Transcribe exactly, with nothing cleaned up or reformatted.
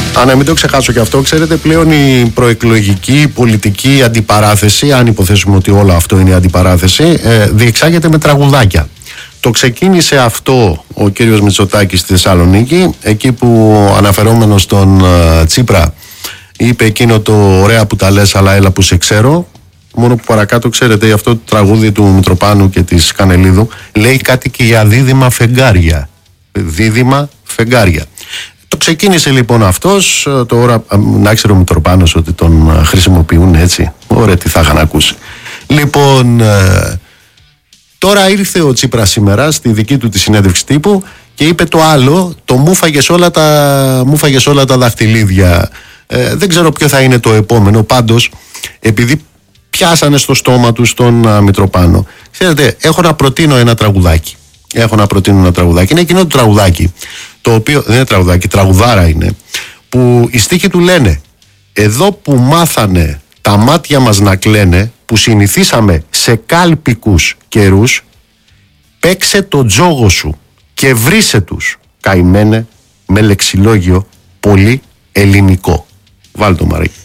Α, να μην το ξεχάσω και αυτό, ξέρετε, πλέον η προεκλογική πολιτική αντιπαράθεση, αν υποθέσουμε ότι όλο αυτό είναι αντιπαράθεση, ε, διεξάγεται με τραγουδάκια. Το ξεκίνησε αυτό ο κύριος Μητσοτάκης στη Θεσσαλονίκη, εκεί που αναφερόμενος στον uh, Τσίπρα είπε εκείνο το «ωραία που τα λες, αλλά έλα που σε ξέρω». Μόνο που παρακάτω, ξέρετε, αυτό το τραγούδι του Μητροπάνου και της Κανελίδου λέει κάτι και για δίδυμα φεγγάρια. Δίδυμα φεγγάρια. Το ξεκίνησε λοιπόν αυτός, τώρα να ξέρω ο Μητροπάνος ότι τον χρησιμοποιούν έτσι. Ωραία, τι θα είχαν ακούσει. Λοιπόν, τώρα ήρθε ο Τσίπρας σήμερα στη δική του τη συνέντευξη τύπου και είπε το άλλο, το μου φάγες όλα τα, μου φάγες όλα τα δαχτυλίδια. Ε, δεν ξέρω ποιο θα είναι το επόμενο, πάντως επειδή πιάσανε στο στόμα του τον uh, Μητροπάνο. Ξέρετε, έχω να προτείνω ένα τραγουδάκι. Έχω να προτείνω ένα τραγουδάκι. Είναι εκείνο το τραγουδάκι, το οποίο δεν είναι τραγουδάκι, τραγουδάρα είναι, που οι στίχοι του λένε «Εδώ που μάθανε τα μάτια μας να κλαίνε, που συνηθίσαμε σε κάλπικους καιρούς, παίξε το τζόγο σου και βρίσε τους, καημένε, με λεξιλόγιο πολύ ελληνικό». Βάλτε το, Μαρίκη.